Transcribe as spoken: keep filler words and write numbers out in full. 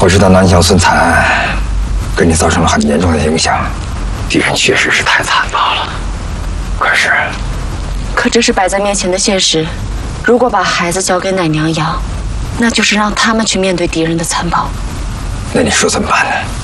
我知道南乡孙惨案给你造成了很严重的影响，敌人确实是太残暴了。可是， 可这是摆在面前的现实。如果把孩子交给奶娘养，那就是让他们去面对敌人的残暴。 那你说怎么办呢？